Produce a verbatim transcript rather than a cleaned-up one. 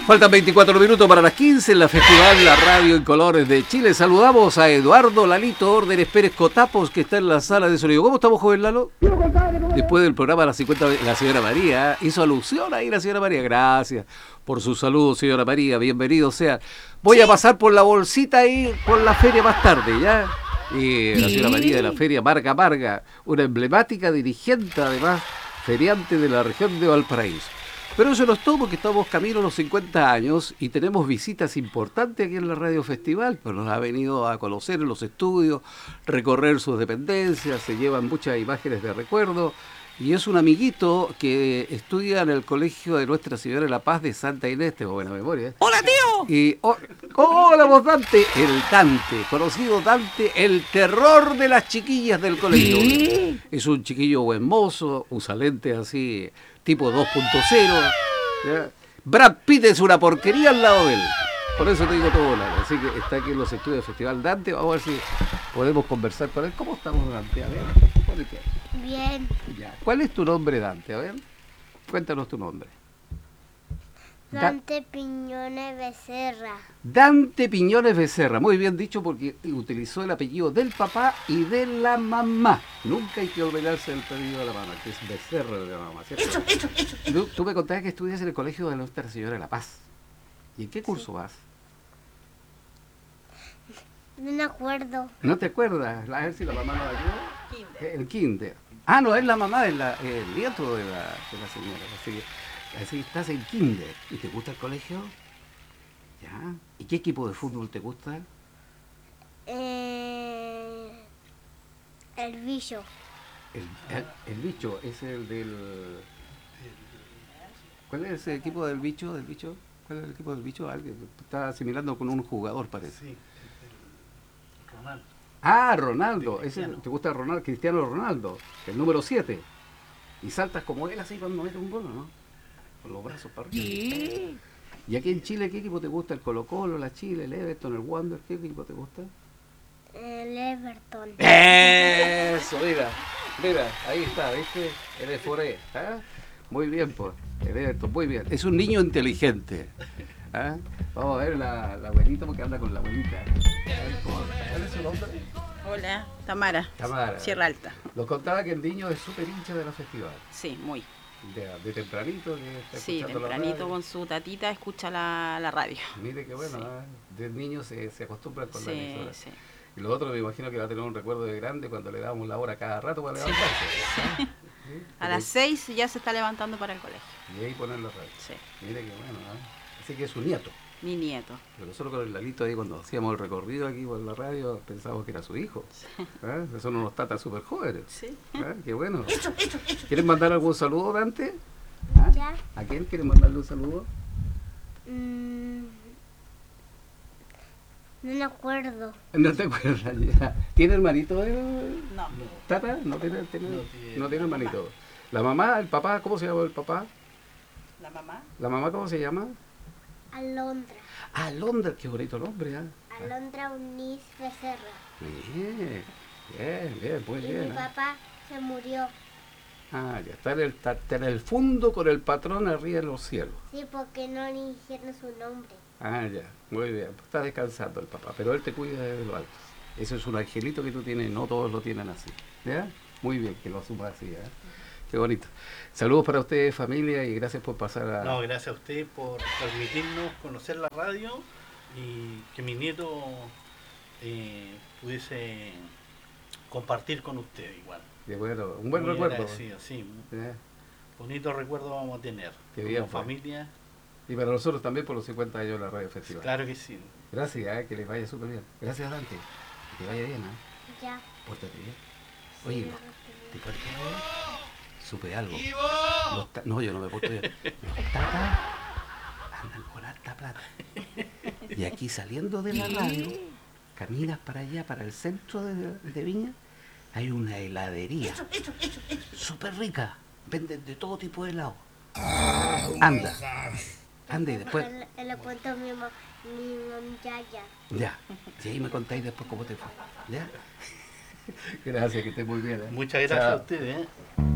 Faltan veinticuatro minutos para las quince en la Festival La Radio en Colores de Chile. Saludamos a Eduardo Lalito Órdenes Pérez Cotapos, que está en la sala de sonido. ¿Cómo estamos, joven Lalo? Después del programa la cincuenta, la señora María hizo alusión ahí, la señora María. Gracias por su saludo, señora María. Bienvenido sea. Voy a pasar por la bolsita ahí, por la feria más tarde, ¿ya? Y la señora María de la feria Marga Marga, una emblemática dirigente, además, feriante de la región de Valparaíso. Pero eso no es todo, porque estamos camino a los cincuenta años y tenemos visitas importantes aquí en la Radio Festival, pues nos ha venido a conocer en los estudios, recorrer sus dependencias, se llevan muchas imágenes de recuerdo, y es un amiguito que estudia en el Colegio de Nuestra Señora de la Paz de Santa Inés, tengo buena memoria. ¿eh? ¡Hola, tío! Y, oh, ¡hola, vos, Dante! El Dante, conocido Dante, el terror de las chiquillas del colegio. ¿Sí? Es un chiquillo buen mozo, usa lentes así, tipo dos punto cero. ¿Ya? Brad Pitt es una porquería al lado de él. Por eso te digo todo, Lalo. Así que está aquí en los estudios del Festival Dante. Vamos a ver si podemos conversar con él. ¿Cómo estamos, Dante? A ver, ponete. Bien. Ya. ¿Cuál es tu nombre, Dante? A ver, cuéntanos tu nombre. Dante Piñones Becerra. Dante Piñones Becerra, muy bien dicho, porque utilizó el apellido del papá y de la mamá. Nunca hay que olvidarse del apellido de la mamá, que es Becerra de la mamá, ¿cierto? Eso, eso, eso. Tú, tú me contabas que estudias en el Colegio de Nuestra Señora de la Paz. ¿Y en qué curso sí. vas? No me acuerdo. ¿No te acuerdas? A ver si la mamá nos ayuda. Kinder. El kinder. Ah, no, es la mamá, es la, el nieto de la, de la señora. Así que, así estás en kinder. ¿Y te gusta el colegio? ¿Ya? ¿Y qué equipo de fútbol te gusta? Eh, el bicho. El, el, el bicho, es el del... ¿Cuál es el equipo del bicho? Del bicho? ¿Cuál es el equipo del bicho? Alguien está asimilando con un jugador, parece. Sí, Ronaldo. Ah, Ronaldo. Ese, ¿te gusta Ronaldo? Cristiano Ronaldo, el número siete. Y saltas como él así cuando mete un gol, ¿no? Con los brazos para arriba. ¿Qué? ¿Y aquí en Chile qué equipo te gusta? ¿El Colo-Colo, la Chile, el Everton, el Wander? ¿Qué equipo te gusta? El Everton. Eso, mira, mira, ahí está, ¿viste? El Eforé, ¿ah? Muy bien, pues, el Everton, muy bien. Es un niño inteligente. ¿Ah? Vamos a ver la, la abuelita, porque anda con la abuelita. A ver, ¿cómo? ¿Cuál es su nombre? Hola, Tamara. Tamara. Sierra Alta. Nos contaba que el niño es súper hincha de la festival. Sí, muy. De, de tempranito que está Sí, escuchando la tempranito radio. con su tatita escucha la, la radio. Mire qué bueno, Sí. ¿eh? De niños se, se acostumbran con la Sí, emisora. sí. Y lo otro me imagino que va a tener un recuerdo de grande cuando le damos la hora cada rato para Sí. levantarse. ¿Sí? A las seis ya se está levantando para el colegio. Y ahí poner la radio. Sí, Mire qué bueno, ¿eh? Así que es su nieto. mi nieto. Pero nosotros con el Lalito ahí cuando hacíamos el recorrido aquí por la radio pensábamos que era su hijo. ¿Eh? Son unos tatas súper jóvenes. Sí. ¿Eh? Qué bueno. Eso, eso, eso. ¿Quieren mandar algún saludo, Dante? ¿Ah? ¿Ya? ¿A quién quieren mandarle un saludo? Mm, no me acuerdo. No te acuerdas ya. ¿Tiene hermanito? Eh? No. ¿Tata? No tiene, tiene, No tiene- no tiene hermanito. La mamá, el papá, ¿cómo se llama el papá? ¿La mamá? ¿La mamá cómo se llama? Alondra. Alondra, qué bonito nombre, ¿eh? Alondra Uniz Becerra. Bien, bien, bien, muy Y bien. mi ¿eh? papá se murió. Ah, ya está en, el, está en el fondo con el patrón arriba en los cielos. Sí, porque no le dijeron su nombre. Ah, ya, muy bien. Pues está descansando el papá, pero él te cuida desde lo alto. Eso es un angelito que tú tienes, no todos lo tienen así. ¿Ya? Muy bien que lo asumas así, ¿eh? Qué bonito. Saludos para ustedes, familia, y gracias por pasar a... No, gracias a usted por permitirnos conocer la radio y que mi nieto eh, pudiese compartir con usted igual. Qué bueno, un buen Muy recuerdo. agradecido, sí, ¿Ya? bonito recuerdo vamos a tener. Qué como bien, pues. familia, Y para nosotros también por los cincuenta años de la Radio Festival. claro que sí. Gracias, ¿eh? Que les vaya súper bien. Gracias, Dante. Que te vaya bien, ¿eh? Ya. Pórtate bien. Oye, Sí, ¿te portas bien? Supe algo. Los ta- no, yo no me porto bien. Los tatas andan con harta plata. Y aquí saliendo de la radio, caminas para allá, para el centro de, de Viña, hay una heladería súper rica. Venden de todo tipo de helado. Anda. Anda y después... Él, él le cuento a mi mamá, mi mamá Yaya. Ya. Y ahí me contáis después cómo te fue. ¿Ya? Gracias, que estés muy bien. ¿eh? Muchas gracias Chao. a ustedes. ¿eh?